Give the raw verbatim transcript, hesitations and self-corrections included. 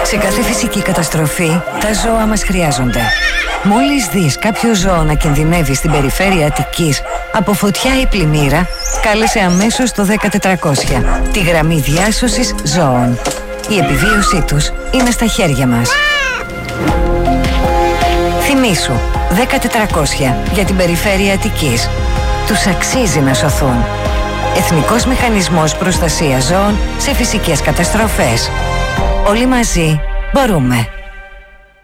Σε κάθε φυσική καταστροφή, τα ζώα μας χρειάζονται. Μόλις δεις κάποιο ζώο να κινδυνεύει στην περιφέρεια Αττικής από φωτιά ή πλημμύρα, κάλεσε αμέσως το δέκα τετρακόσια, τη γραμμή διάσωσης ζώων. Η επιβίωσή τους είναι στα χέρια μας. Θυμήσου, δέκα τετρακόσια για την περιφέρεια Αττικής. Τους αξίζει να σωθούν. Εθνικός Μηχανισμός Προστασίας Ζώων σε φυσικές καταστροφές. Όλοι μαζί μπορούμε.